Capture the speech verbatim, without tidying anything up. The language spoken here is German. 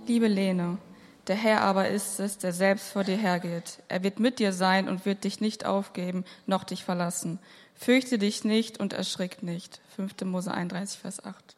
Liebe Lene, der Herr aber ist es, der selbst vor dir hergeht. Er wird mit dir sein und wird dich nicht aufgeben, noch dich verlassen. Fürchte dich nicht und erschrick nicht. fünfte Mose einunddreißig, Vers acht.